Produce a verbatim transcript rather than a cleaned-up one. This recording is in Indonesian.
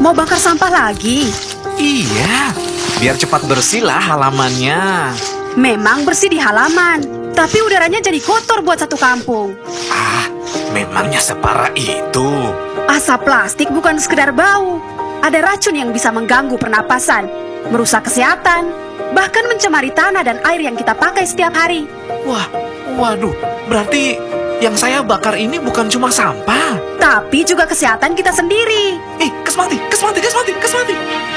Mau bakar sampah lagi? Iya, biar cepat bersih lah halamannya. Memang bersih di halaman, tapi udaranya jadi kotor buat satu kampung. Ah, memangnya separah itu? Asap plastik bukan sekedar bau. Ada racun yang bisa mengganggu pernapasan, merusak kesehatan, bahkan mencemari tanah dan air yang kita pakai setiap hari. Wah, waduh, berarti yang saya bakar ini bukan cuma sampah. Tapi juga kesehatan kita sendiri. Eh, Kesmati, Kesmati, Kesmati, Kesmati.